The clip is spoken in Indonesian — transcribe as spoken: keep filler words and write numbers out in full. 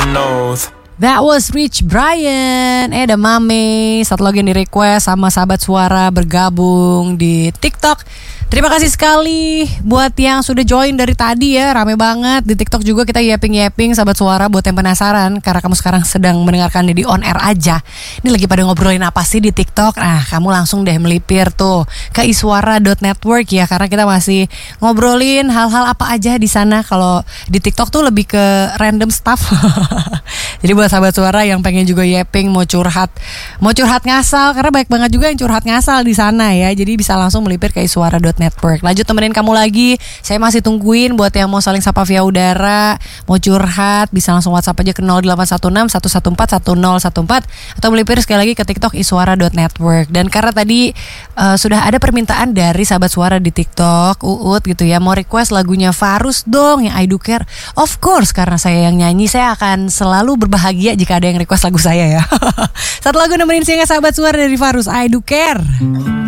nose. That was Rich Brian. Eh, ada Mame. Satu lagi yang di request sama sahabat suara bergabung di TikTok. Terima kasih sekali buat yang sudah join dari tadi ya. Rame banget. Di TikTok juga kita yapping-yapping sahabat suara. Buat yang penasaran, karena kamu sekarang sedang mendengarkan di on air aja. Ini lagi pada ngobrolin apa sih di TikTok? Nah, kamu langsung deh melipir tuh ke iswara dot network ya. Karena kita masih ngobrolin hal-hal apa aja di sana. Kalau di TikTok tuh lebih ke random stuff. Jadi buat sahabat suara yang pengen juga yapping, mau curhat, mau curhat ngasal, karena banyak banget juga yang curhat ngasal di sana ya. Jadi bisa langsung melipir ke iswara dot network. Lanjut temenin kamu lagi. Saya masih tungguin buat yang mau saling sapa via udara, mau curhat, bisa langsung WhatsApp aja ke nol delapan satu enam satu satu empat satu nol satu empat atau melipir sekali lagi ke TikTok iswara dot network. Dan karena tadi uh, sudah ada permintaan dari sahabat suara di TikTok, Uut gitu ya, mau request lagunya Farus dong yang I Do Care. Of course, karena saya yang nyanyi, saya akan selalu berbahagia jika ada yang request lagu saya ya. Satu lagu nemenin singa sahabat suara dari Farus, I Do Care.